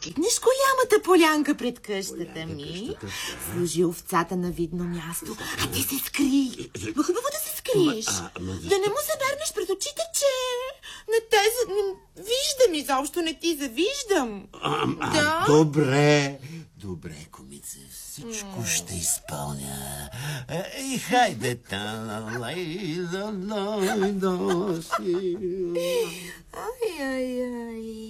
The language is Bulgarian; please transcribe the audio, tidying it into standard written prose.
Погледнеш голямата полянка пред къщата ми. Служи овцата на видно място, а ти се скри. Но хубаво да се скриеш. Да не му се върнеш пред очите, че не те виждам изобщо, не ти завиждам. Да? Добре, кумице, всичко ще изпълня. И хайде та-ла-лай-да-лай-да-си. Ай.